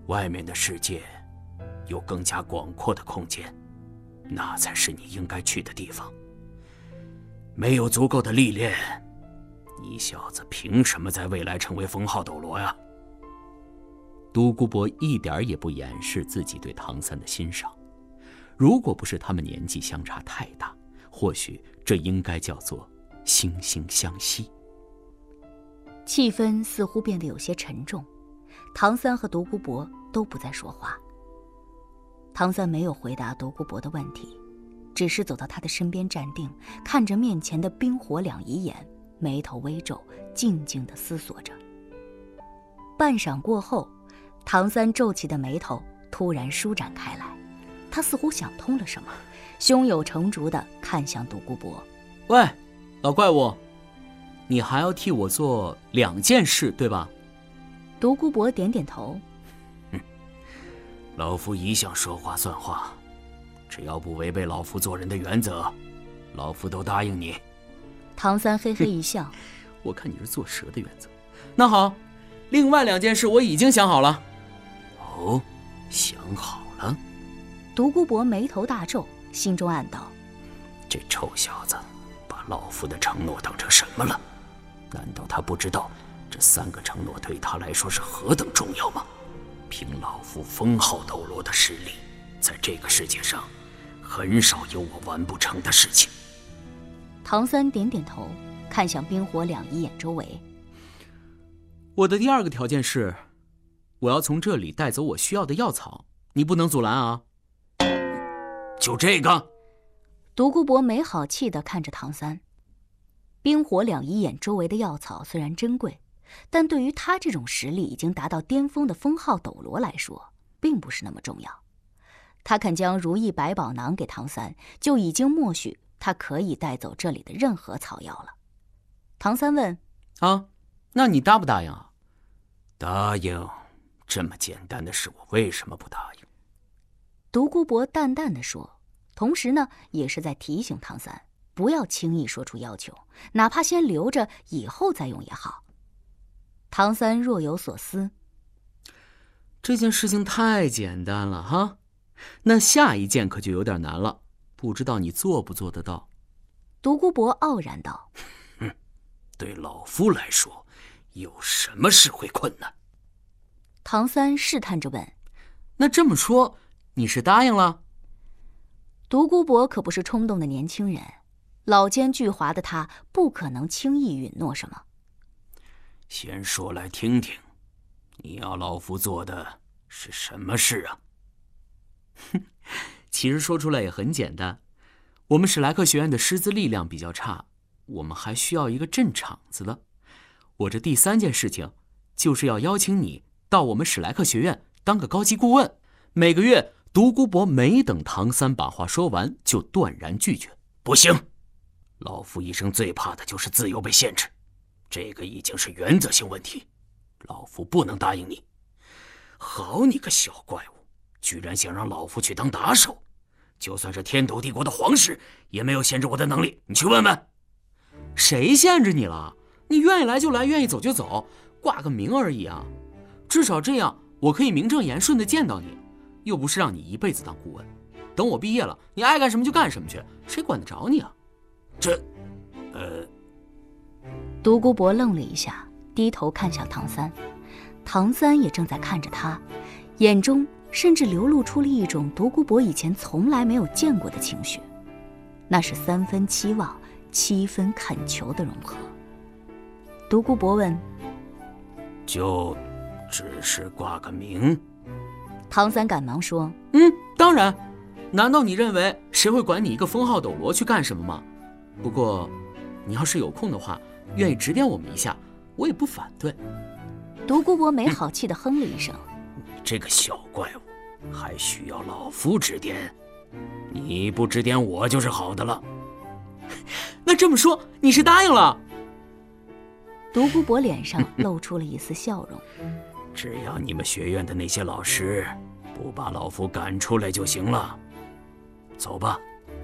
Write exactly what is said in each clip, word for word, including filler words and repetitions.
外面的世界有更加广阔的空间，那才是你应该去的地方。没有足够的历练，你小子凭什么在未来成为封号斗罗呀？ 独孤博一点也不掩饰自己对唐三的欣赏，如果不是他们年纪相差太大，或许这应该叫做惺惺相惜。 气氛似乎变得有些沉重，唐三和独孤博都不再说话。唐三没有回答独孤博的问题，只是走到他的身边站定，看着面前的冰火两仪眼，眉头微皱，静静地思索着。半晌过后，唐三皱起的眉头突然舒展开来，他似乎想通了什么，胸有成竹地看向独孤博。 喂，老怪物，你还要替我做两件事，对吧？ 独孤博点点头。 哼，老夫一向说话算话，只要不违背老夫做人的原则，老夫都答应你。 唐三嘿嘿一笑， 我看你是做蛇的原则。那好，另外两件事我已经想好了。 哦，想好了？ 独孤博眉头大皱，心中暗道： 这臭小子把老夫的承诺当成什么了？难道他不知道这三个承诺对他来说是何等重要吗？凭老夫封号斗罗的实力，在这个世界上很少有我完不成的事情。 唐三点点头，看向冰火两仪眼周围。 我的第二个条件是，我要从这里带走我需要的药草，你不能阻拦啊。 就这个？ 独孤博没好气地看着唐三。冰火两仪眼周围的药草虽然珍贵，但对于他这种实力已经达到巅峰的封号斗罗来说，并不是那么重要。他肯将如意百宝囊给唐三，就已经默许他可以带走这里的任何草药了。唐三问： 啊，那你答不答应啊？ 答应，这么简单的事我为什么不答应？ 独孤博淡淡地说，同时呢，也是在提醒唐三不要轻易说出要求，哪怕先留着以后再用也好。唐三若有所思， 这件事情太简单了哈，那下一件可就有点难了，不知道你做不做得到？ 独孤博傲然道： 哼，对老夫来说，有什么事会困难？ 唐三试探着问： 那这么说，你是答应了？ 独孤博可不是冲动的年轻人，老奸巨猾的他不可能轻易允诺什么。 先说来听听，你要老夫做的是什么事啊？ 哼，其实说出来也很简单，我们史莱克学院的师资力量比较差，我们还需要一个镇场子的。我这第三件事情，就是要邀请你到我们史莱克学院当个高级顾问。每个月，独孤博没等唐三把话说完，就断然拒绝。 不行，老夫一生最怕的就是自由被限制，这个已经是原则性问题，老夫不能答应你。好你个小怪物，居然想让老夫去当打手，就算是天斗帝国的皇室也没有限制我的能力，你去问问。 谁限制你了？你愿意来就来，愿意走就走，挂个名而已啊。至少这样我可以名正言顺地见到你，又不是让你一辈子当顾问。等我毕业了，你爱干什么就干什么去，谁管得着你啊？ 这呃独孤博愣了一下，低头看向唐三。唐三也正在看着他，眼中甚至流露出了一种独孤博以前从来没有见过的情绪，那是三分期望，七分恳求的融合。独孤博问： 就只是挂个名？ 唐三赶忙说： 嗯，当然，难道你认为谁会管你一个封号斗罗去干什么吗？不过你要是有空的话，愿意指点我们一下，我也不反对。 独孤博没好气地哼了一声： 你这个小怪物，还需要老夫指点？你不指点我就是好的了。 那这么说，你是答应了？ 独孤博脸上露出了一丝笑容。 只要你们学院的那些老师不把老夫赶出来就行了。走吧。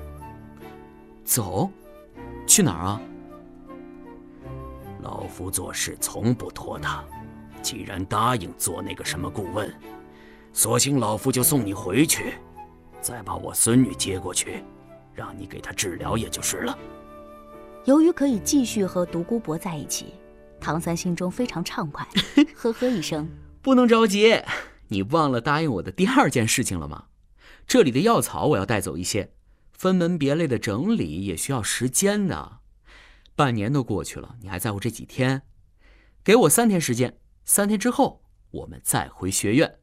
走？去哪儿啊？ 老夫做事从不拖沓，既然答应做那个什么顾问， 索性老夫就送你回去，再把我孙女接过去，让你给她治疗也就是了。 由于可以继续和独孤博在一起，唐三心中非常畅快，呵呵一声。 不能着急，你忘了答应我的第二件事情了吗？这里的药草我要带走一些，分门别类的整理也需要时间的。半年都过去了，你还在乎这几天？给我三天时间，三天之后我们再回学院。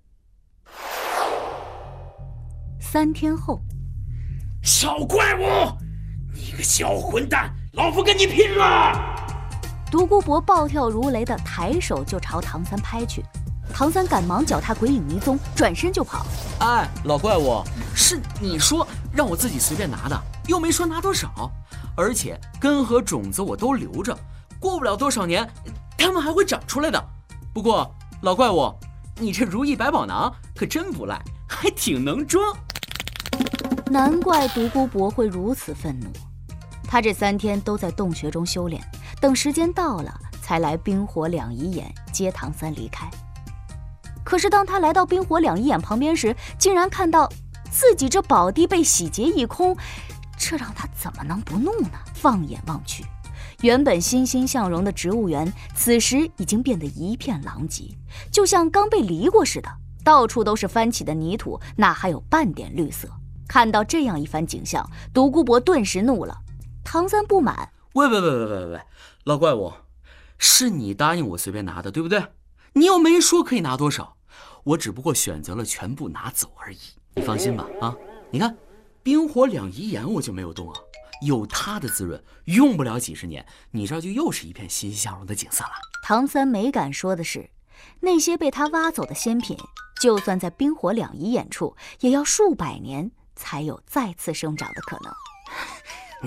三天后， 小怪物，你个小混蛋，老夫跟你拼了！ 独孤博暴跳如雷的抬手就朝唐三拍去，唐三赶忙脚踏鬼影迷踪，转身就跑。 哎，老怪物，是你说让我自己随便拿的，又没说拿多少，而且根和种子我都留着，过不了多少年，它们还会长出来的。不过，老怪物，你这如意百宝囊可真不赖，还挺能装。 难怪独孤博会如此愤怒，他这三天都在洞穴中修炼，等时间到了，才来冰火两仪眼接唐三离开。可是当他来到冰火两仪眼旁边时，竟然看到自己这宝地被洗劫一空，这让他怎么能不怒呢？放眼望去，原本欣欣向荣的植物园，此时已经变得一片狼藉，就像刚被犁过似的，到处都是翻起的泥土，哪还有半点绿色？看到这样一番景象，独孤博顿时怒了。唐三不满： 喂喂喂喂喂喂，老怪物，是你答应我随便拿的，对不对？你又没说可以拿多少，我只不过选择了全部拿走而已。你放心吧，啊，你看，冰火两仪眼我就没有动啊，有它的滋润，用不了几十年，你这就又是一片欣欣向荣的景色了。 唐三没敢说的是，那些被他挖走的仙品，就算在冰火两仪眼处，也要数百年才有再次生长的可能。 你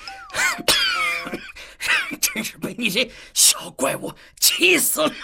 真是被你这小怪物气死了！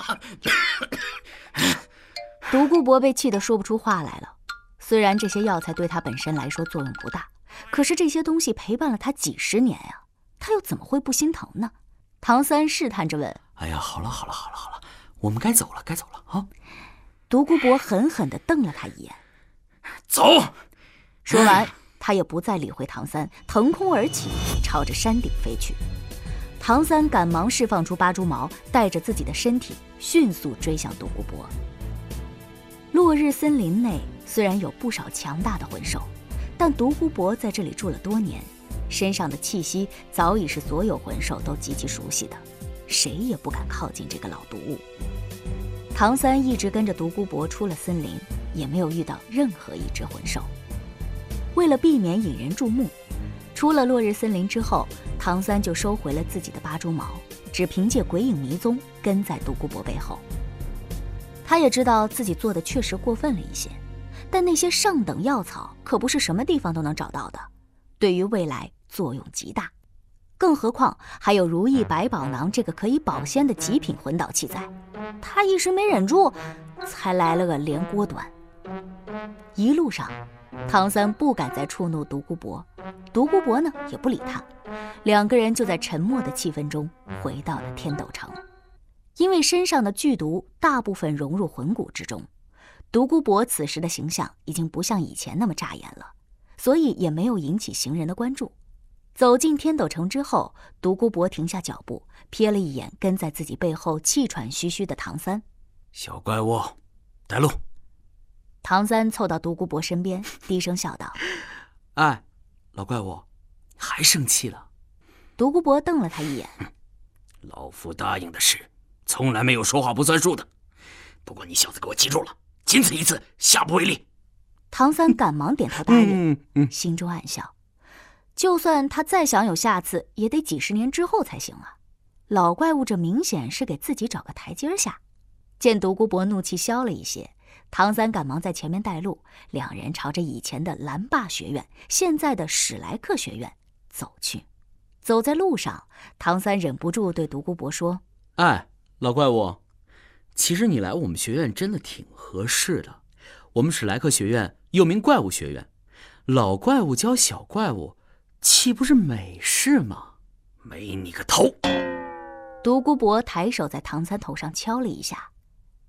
独孤博被气得说不出话来了。虽然这些药材对他本身来说作用不大，可是这些东西陪伴了他几十年呀、啊，他又怎么会不心疼呢？唐三试探着问：“ 哎呀，好了好了好了好了，我们该走了该走了啊！” 独孤博狠狠地瞪了他一眼：“ 走！” 说完，他也不再理会唐三，腾空而起，朝着山顶飞去。唐三赶忙释放出八蛛矛，带着自己的身体迅速追向独孤博。落日森林内虽然有不少强大的魂兽，但独孤博在这里住了多年，身上的气息早已是所有魂兽都极其熟悉的，谁也不敢靠近这个老毒物。唐三一直跟着独孤博出了森林，也没有遇到任何一只魂兽。为了避免引人注目，出了落日森林之后，唐三就收回了自己的八蛛矛，只凭借鬼影迷踪跟在独孤博背后。他也知道自己做的确实过分了一些，但那些上等药草可不是什么地方都能找到的，对于未来作用极大。更何况还有如意百宝囊这个可以保鲜的极品魂导器在，他一时没忍住，才来了个连锅端。一路上，唐三不敢再触怒独孤博，独孤博呢也不理他，两个人就在沉默的气氛中回到了天斗城。因为身上的剧毒大部分融入魂骨之中，独孤博此时的形象已经不像以前那么扎眼了，所以也没有引起行人的关注。走进天斗城之后，独孤博停下脚步，瞥了一眼跟在自己背后气喘吁吁的唐三：“ 小怪物，带路。” 唐三凑到独孤博身边，低声笑道：“ 哎，老怪物，还生气了？” 独孤博瞪了他一眼：“ 老夫答应的事，从来没有说话不算数的。不过你小子给我记住了，仅此一次，下不为例。” 唐三赶忙点头答应， 嗯嗯、 心中暗笑。就算他再想有下次，也得几十年之后才行啊！老怪物这明显是给自己找个台阶下。见独孤博怒气消了一些，唐三赶忙在前面带路，两人朝着以前的蓝霸学院，现在的史莱克学院走去。走在路上，唐三忍不住对独孤博说：“ 哎，老怪物，其实你来我们学院真的挺合适的。我们史莱克学院又名怪物学院，老怪物教小怪物，岂不是美事吗？”“ 没你个头！” 独孤博抬手在唐三头上敲了一下，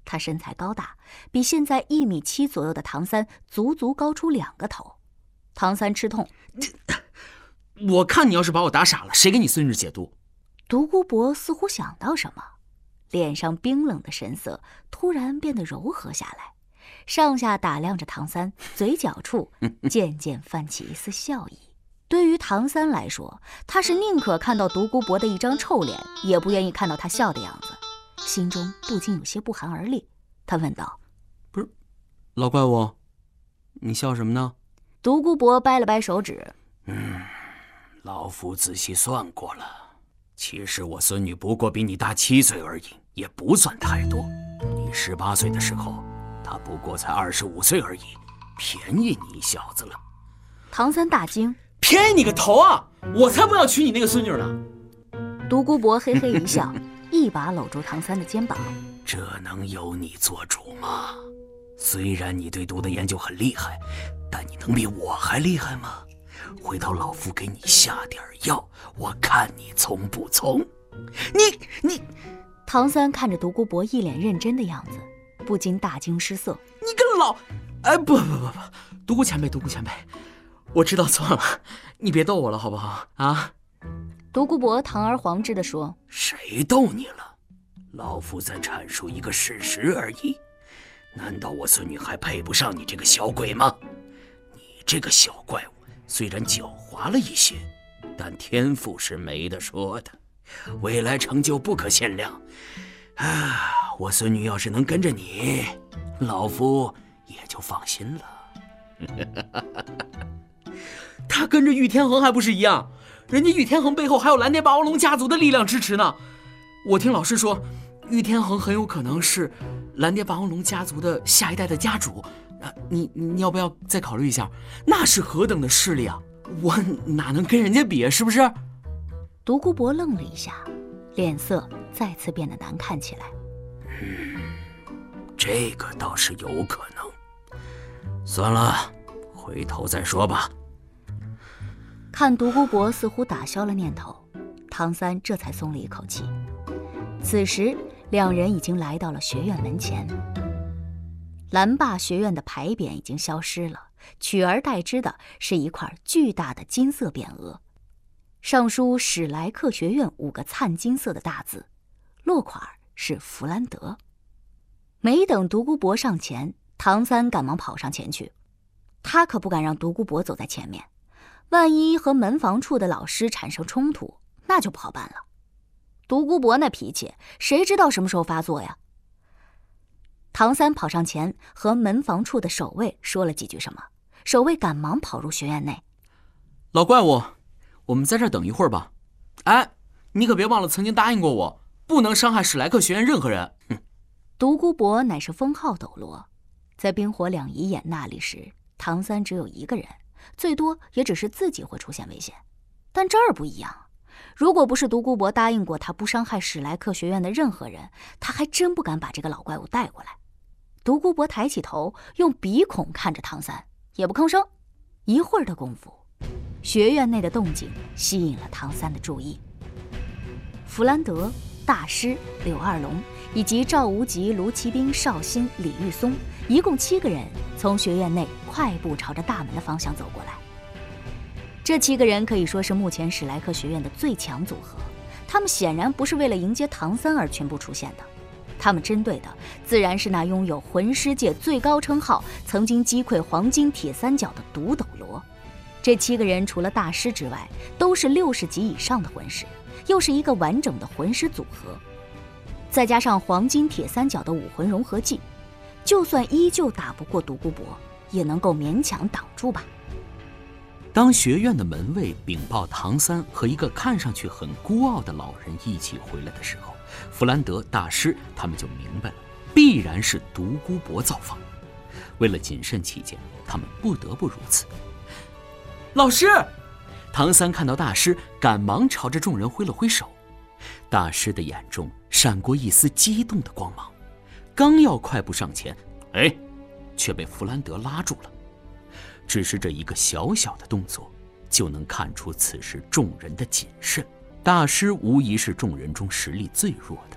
他身材高大，比现在一米七左右的唐三足足高出两个头。唐三吃痛， 我看你要是把我打傻了，谁给你孙女解毒？ 独孤博似乎想到什么，脸上冰冷的神色突然变得柔和下来，上下打量着唐三，嘴角处渐渐泛起一丝笑意。对于唐三来说，他是宁可看到独孤博的一张臭脸，也不愿意看到他笑的样子，心中不禁有些不寒而栗。他问道： 不是，老怪物，你笑什么呢？ 独孤博掰了掰手指， 嗯，老夫仔细算过了，其实我孙女不过比你大七岁而已，也不算太多。你十八岁的时候，她不过才二十五岁而已，便宜你一小子了。 唐三大惊： 便宜你个头啊！我才不要娶你那个孙女呢！ 独孤博嘿嘿一笑，一把搂住唐三的肩膀： 这能由你做主吗？虽然你对毒的研究很厉害，但你能比我还厉害吗？回头老夫给你下点药，我看你从不从。你你， 唐三看着独孤博一脸认真的样子，不禁大惊失色。 你个老……哎，不不不不，独孤前辈，独孤前辈，我知道错了，你别逗我了，好不好啊？ 独孤博堂而皇之地说： 谁逗你了？老夫在阐述一个事实而已。难道我孙女还配不上你这个小鬼吗？你这个小怪物虽然狡猾了一些，但天赋是没得说的，未来成就不可限量。啊，我孙女要是能跟着你，老夫也就放心了。 他跟着玉天恒还不是一样？人家玉天恒背后还有蓝蝶霸王龙家族的力量支持呢。我听老师说，玉天恒很有可能是蓝蝶霸王龙家族的下一代的家主。啊，你你要不要再考虑一下？那是何等的势力啊！我哪能跟人家比，是不是？ 独孤博愣了一下，脸色再次变得难看起来。 嗯，这个倒是有可能。算了，回头再说吧。 看独孤博似乎打消了念头，唐三这才松了一口气。此时两人已经来到了学院门前，蓝霸学院的牌匾已经消失了，取而代之的是一块巨大的金色匾额，上书史莱克学院五个灿金色的大字，落款是弗兰德。没等独孤博上前，唐三赶忙跑上前去，他可不敢让独孤博走在前面，万一和门房处的老师产生冲突，那就不好办了。独孤博那脾气，谁知道什么时候发作呀？唐三跑上前和门房处的守卫说了几句什么，守卫赶忙跑入学院内。 老怪物，我们在这儿等一会儿吧。哎，你可别忘了曾经答应过我，不能伤害史莱克学院任何人。哼！ 独孤博乃是封号斗罗，在冰火两仪眼那里时，唐三只有一个人，最多也只是自己会出现危险。但这儿不一样，如果不是独孤博答应过他不伤害史莱克学院的任何人，他还真不敢把这个老怪物带过来。独孤博抬起头，用鼻孔看着唐三，也不吭声。一会儿的功夫，学院内的动静吸引了唐三的注意。弗兰德、大师、柳二龙以及赵无极、卢奇兵、邵鑫、李玉松，一共七个人从学院内快步朝着大门的方向走过来。这七个人可以说是目前史莱克学院的最强组合，他们显然不是为了迎接唐三而全部出现的，他们针对的自然是那拥有魂师界最高称号、曾经击溃黄金铁三角的毒斗罗。这七个人除了大师之外，都是六十级以上的魂师，又是一个完整的魂师组合，再加上黄金铁三角的武魂融合技，就算依旧打不过独孤博，也能够勉强挡住吧。 当学院的门卫禀报唐三和一个看上去很孤傲的老人一起回来的时候，弗兰德大师他们就明白了，必然是独孤博造访。为了谨慎起见，他们不得不如此。老师，唐三看到大师，赶忙朝着众人挥了挥手。大师的眼中闪过一丝激动的光芒，刚要快步上前，哎，却被弗兰德拉住了。只是这一个小小的动作，就能看出此时众人的谨慎。大师无疑是众人中实力最弱的，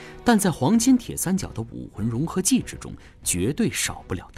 但在黄金铁三角的武魂融合技之中，绝对少不了他。